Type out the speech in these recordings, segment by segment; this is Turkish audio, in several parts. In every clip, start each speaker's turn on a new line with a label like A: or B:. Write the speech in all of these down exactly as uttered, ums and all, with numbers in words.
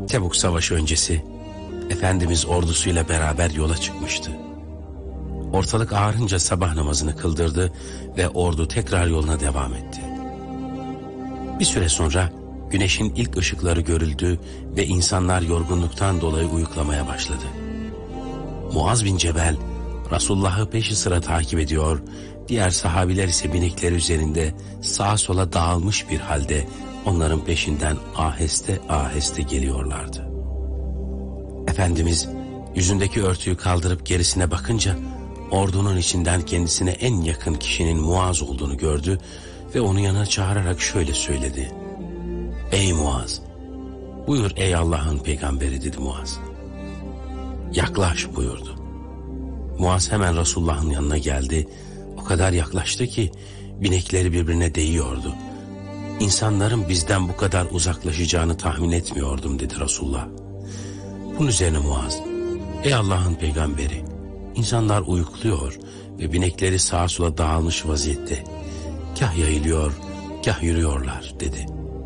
A: Tebuk Savaşı öncesi Efendimiz ordusuyla beraber yola çıkmıştı. Ortalık ağarınca sabah namazını kıldırdı ve ordu tekrar yoluna devam etti. Bir süre sonra güneşin ilk ışıkları görüldü ve insanlar yorgunluktan dolayı uyuklamaya başladı. Muaz bin Cebel Resulullah'ı peşi sıra takip ediyor, diğer sahabiler ise binekleri üzerinde sağa sola dağılmış bir halde onların peşinden aheste aheste geliyorlardı. Efendimiz yüzündeki örtüyü kaldırıp gerisine bakınca ordunun içinden kendisine en yakın kişinin Muaz olduğunu gördü ve onu yanına çağırarak şöyle söyledi: "Ey Muaz, buyur ey Allah'ın peygamberi," dedi Muaz. "Yaklaş," buyurdu. Muaz hemen Resulullah'ın yanına geldi. O kadar yaklaştı ki binekleri birbirine değiyordu. "İnsanların bizden bu kadar uzaklaşacağını tahmin etmiyordum," dedi Resulullah. Bunun üzerine Muaz, "Ey Allah'ın peygamberi, insanlar uyukluyor ve binekleri sağa sola dağılmış vaziyette. Kah yayılıyor, kah yürüyorlar," dedi.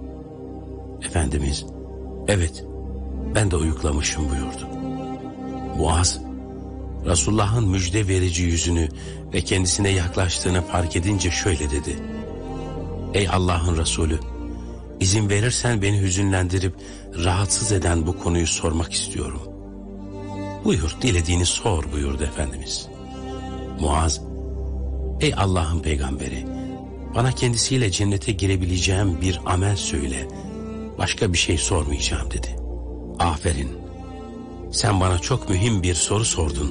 A: Efendimiz, "Evet, ben de uyuklamışım," buyurdu. Muaz, Resulullah'ın müjde verici yüzünü ve kendisine yaklaştığını fark edince şöyle dedi: "Ey Allah'ın Resulü, izin verirsen beni hüzünlendirip rahatsız eden bu konuyu sormak istiyorum." "Buyur, dilediğini sor," buyurdu Efendimiz. Muaz, "Ey Allah'ın peygamberi, bana kendisiyle cennete girebileceğim bir amel söyle, başka bir şey sormayacağım," dedi. "Aferin, sen bana çok mühim bir soru sordun.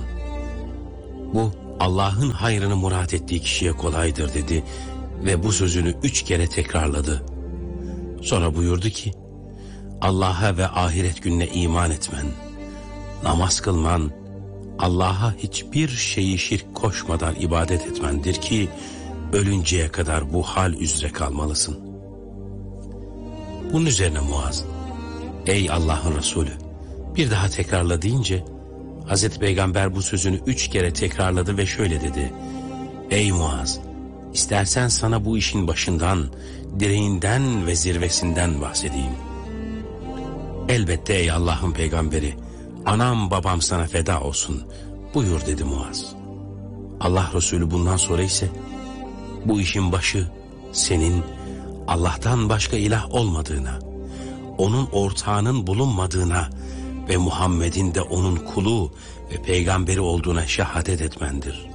A: Bu Allah'ın hayrını murat ettiği kişiye kolaydır," dedi ve bu sözünü üç kere tekrarladı. Sonra buyurdu ki, "Allah'a ve ahiret gününe iman etmen, namaz kılman, Allah'a hiçbir şeyi şirk koşmadan ibadet etmendir ki ölünceye kadar bu hal üzere kalmalısın." Bunun üzerine Muaz, "Ey Allah'ın Resulü," bir daha tekrarla deyince Hazreti Peygamber bu sözünü üç kere tekrarladı ve şöyle dedi: "Ey Muaz, istersen sana bu işin başından, direğinden ve zirvesinden bahsedeyim." "Elbette ey Allah'ın peygamberi, anam babam sana feda olsun," buyur dedi Muaz. Allah Resulü bundan sonra ise, "Bu işin başı senin Allah'tan başka ilah olmadığına, onun ortağının bulunmadığına ve Muhammed'in de onun kulu ve peygamberi olduğuna şehadet etmendir.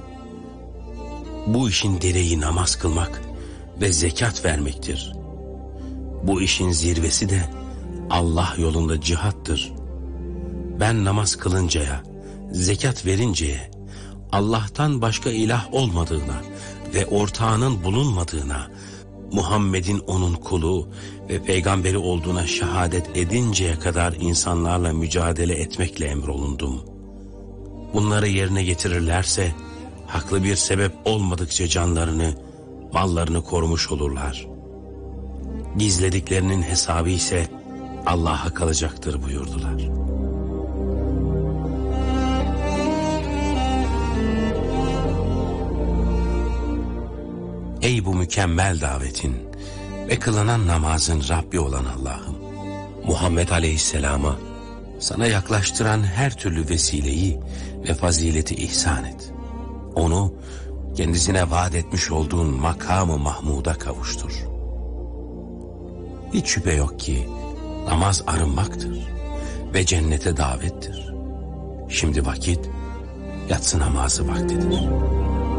A: Bu işin direği namaz kılmak ve zekat vermektir. Bu işin zirvesi de Allah yolunda cihattır. Ben namaz kılıncaya, zekat verinceye, Allah'tan başka ilah olmadığına ve ortağının bulunmadığına, Muhammed'in onun kulu ve peygamberi olduğuna şehadet edinceye kadar insanlarla mücadele etmekle emrolundum. Bunları yerine getirirlerse, haklı bir sebep olmadıkça canlarını, mallarını korumuş olurlar. Gizlediklerinin hesabı ise Allah'a kalacaktır," buyurdular. Ey bu mükemmel davetin ve kılınan namazın Rabbi olan Allah'ım, Muhammed Aleyhisselam'a sana yaklaştıran her türlü vesileyi ve fazileti ihsan et. Onu kendisine vaat etmiş olduğun makamı Mahmud'a kavuştur. Hiç şüphe yok ki namaz arınmaktır ve cennete davettir. Şimdi vakit yatsı namazı vaktidir.